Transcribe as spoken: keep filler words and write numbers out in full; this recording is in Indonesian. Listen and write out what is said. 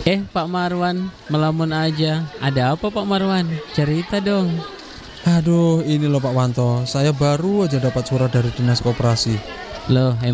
Eh Pak Marwan, melamun aja. Ada apa Pak Marwan? Cerita dong. Aduh, ini loh Pak Wanto, saya baru aja dapat surat dari Dinas Koperasi. Loh,